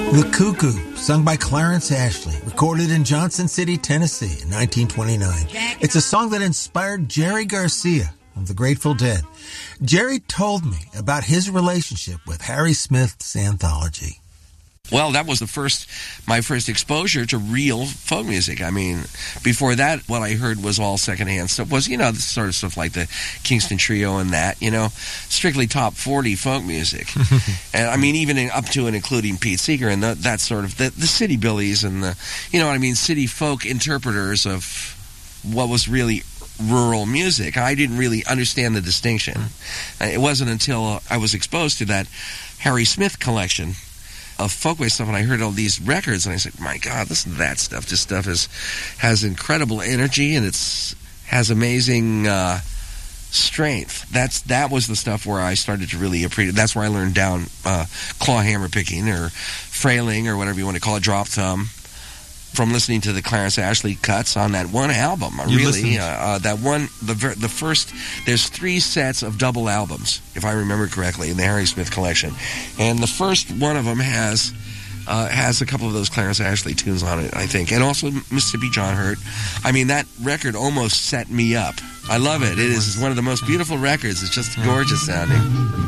The Cuckoo, sung by Clarence Ashley, recorded in Johnson City, Tennessee in 1929. It's a song that inspired Jerry Garcia of the Grateful Dead. Jerry told me about his relationship with Harry Smith's anthology. Well, that was my first exposure to real folk music. I mean, before that, what I heard was all secondhand stuff. Was, the sort of stuff like the Kingston Trio and that, strictly top 40 folk music. And I mean, even up to and including Pete Seeger and that sort of, the City Billies and city folk interpreters of what was really rural music. I didn't really understand the distinction. It wasn't until I was exposed to that Harry Smith collection of folkways stuff, and I heard all these records, and I said, my God, listen to that stuff. This stuff has incredible energy, and has amazing strength. That was the stuff where I started to really appreciate it. That's where I learned down claw hammer picking, or frailing, or whatever you want to call it, drop thumb, from listening to the Clarence Ashley cuts on that one album. The first, there's 3 sets of double albums, if I remember correctly, in the Harry Smith collection. And the first one of them has a couple of those Clarence Ashley tunes on it, I think. And also Mississippi John Hurt. I mean, that record almost set me up. I love it. It is one of the most beautiful records. It's just gorgeous sounding.